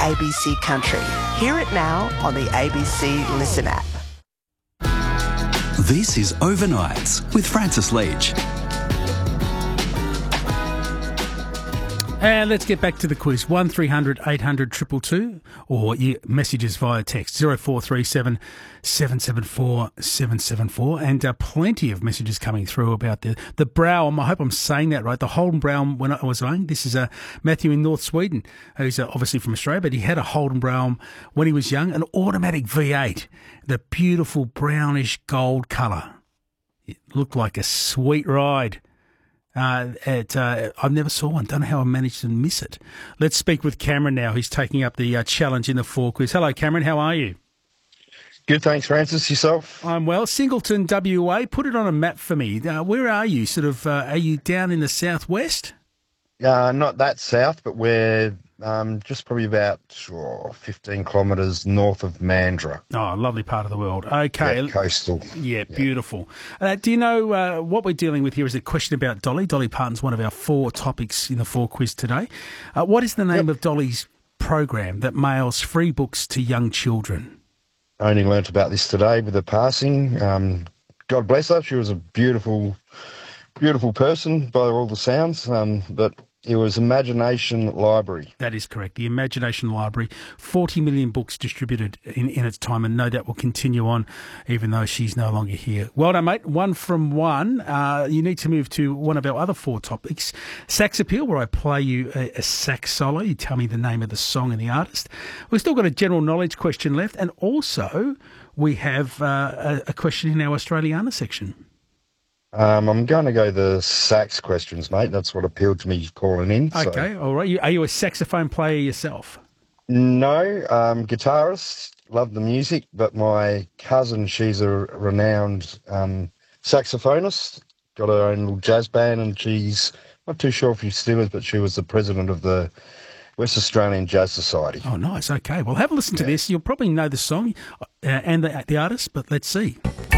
ABC Country. Hear it now on the ABC Listen app. This is Overnights with Francis Leach. And let's get back to the quiz. 1300 800 222 or your messages via text 0437 774 774. And plenty of messages coming through about the Browm. I hope I'm saying that right. The Holden Browm when I was saying. This is Matthew in North Sweden, who's obviously from Australia, but he had a Holden Browm when he was young, an automatic V8, the beautiful brownish gold colour. It looked like a sweet ride. I never saw one. Don't know how I managed to miss it. Let's speak with Cameron now. He's taking up the challenge in the 4 quiz. Hello, Cameron. How are you? Good, thanks, Francis. Yourself? I'm well. Singleton, WA. Put it on a map for me. Where are you? Are you down in the southwest? Not that south, but we're just probably about 15 kilometres north of Mandurah. Oh, lovely part of the world. Okay. Yeah, coastal. Yeah, beautiful. Do you know what we're dealing with here is a question about Dolly. Dolly Parton's one of our 4 topics in the 4 quiz today. What is the name of Dolly's program that mails free books to young children? I only learnt about this today with her passing. God bless her. She was a beautiful, beautiful person by all the sounds, but it was Imagination Library. That is correct. The Imagination Library, 40 million books distributed in its time, and no doubt will continue on even though she's no longer here. Well done, mate. 1 from 1. You need to move to one of our other 4 topics, Sax Appeal, where I play you a sax solo. You tell me the name of the song and the artist. We've still got a general knowledge question left, and also we have a question in our Australiana section. I'm going to go the sax questions, mate. That's what appealed to me calling in. Okay, all right. Are you a saxophone player yourself? No, guitarist. Love the music, but my cousin, she's a renowned saxophonist. Got her own little jazz band, and she's not too sure if she still is, but she was the president of the West Australian Jazz Society. Oh, nice. Okay. Well, have a listen to this. You'll probably know the song and the artist, but let's see.